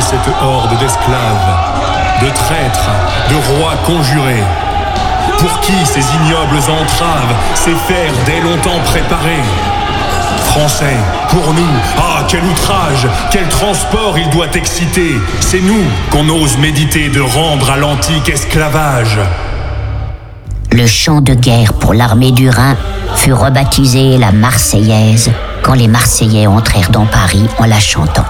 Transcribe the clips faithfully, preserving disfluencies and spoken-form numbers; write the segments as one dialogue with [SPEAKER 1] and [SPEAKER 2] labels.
[SPEAKER 1] cette horde d'esclaves, de traîtres, de rois conjurés. Pour qui ces ignobles entraves, ces fers dès longtemps préparés? Français, pour nous, ah, quel outrage, quel transport il doit exciter. C'est nous qu'on ose méditer de rendre à l'antique esclavage.
[SPEAKER 2] Le chant de guerre pour l'armée du Rhin fut rebaptisé la Marseillaise quand les Marseillais entrèrent dans Paris en la chantant.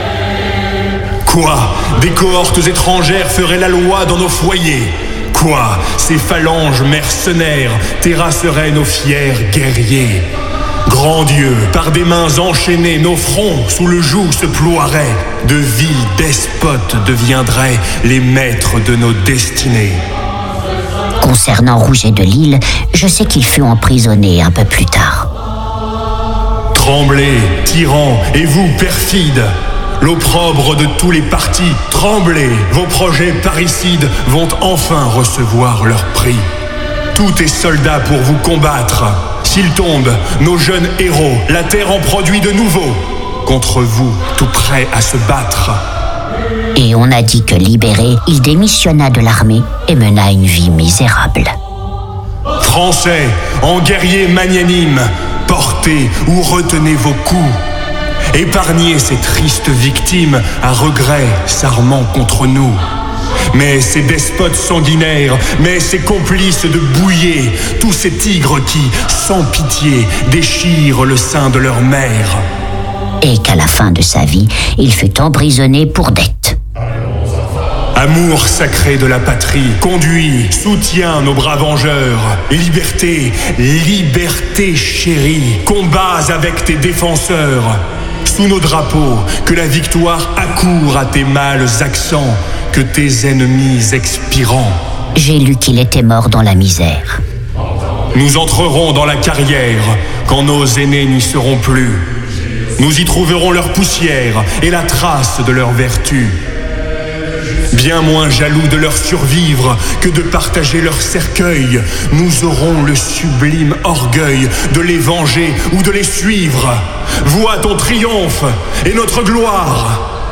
[SPEAKER 1] Quoi? Des cohortes étrangères feraient la loi dans nos foyers? Quoi? Ces phalanges mercenaires terrasseraient nos fiers guerriers? Grand Dieu, par des mains enchaînées, nos fronts sous le joug se ploieraient. De vils despotes deviendraient les maîtres de nos destinées.
[SPEAKER 2] Concernant Rouget de Lille, je sais qu'il fut emprisonné un peu plus tard.
[SPEAKER 1] Tremblez, tyrans, et vous, perfides, l'opprobre de tous les partis, tremblez, vos projets parricides vont enfin recevoir leur prix. Tout est soldat pour vous combattre. S'ils tombent, nos jeunes héros, la terre en produit de nouveau. Contre vous, tout prêt à se battre.
[SPEAKER 2] Et on a dit que libéré, il démissionna de l'armée et mena une vie misérable.
[SPEAKER 1] Français, en guerriers magnanimes, portez ou retenez vos coups. Épargnez ces tristes victimes à regret s'armant contre nous. Mais ces despotes sanguinaires, mais ces complices de bouillés, tous ces tigres qui, sans pitié, déchirent le sein de leur mère.
[SPEAKER 2] Et qu'à la fin de sa vie, il fut emprisonné pour dette.
[SPEAKER 1] Amour sacré de la patrie, conduis, soutiens nos bras vengeurs. Liberté, liberté chérie, combats avec tes défenseurs. Sous nos drapeaux, que la victoire accourt à tes mâles accents, que tes ennemis expirant.
[SPEAKER 2] J'ai lu qu'il était mort dans la misère.
[SPEAKER 1] Nous entrerons dans la carrière quand nos aînés n'y seront plus. Nous y trouverons leur poussière et la trace de leur vertu. Bien moins jaloux de leur survivre que de partager leur cercueil, nous aurons le sublime orgueil de les venger ou de les suivre. Vois ton triomphe et notre gloire.